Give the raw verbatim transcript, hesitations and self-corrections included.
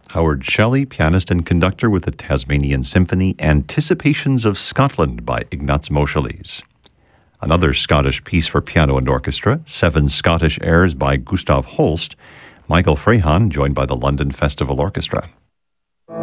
Howard Shelley, pianist and conductor with the Tasmanian Symphony, Anticipations of Scotland by Ignaz Moscheles. Another Scottish piece for piano and orchestra, Seven Scottish Airs by Gustav Holst. Michael Frehan, joined by the London Festival Orchestra.